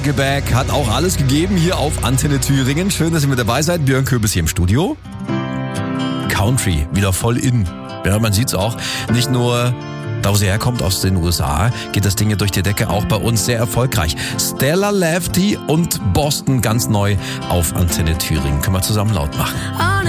Nickelback hat auch alles gegeben hier auf Antenne Thüringen. Schön, dass ihr mit dabei seid. Björn Köbis hier im Studio. Country, wieder voll in. Ja, man sieht's auch. Nicht nur da, wo sie herkommt, aus den USA, geht das Ding hier durch die Decke, auch bei uns sehr erfolgreich. Stella Lefty und Boston ganz neu auf Antenne Thüringen. Können wir zusammen laut machen.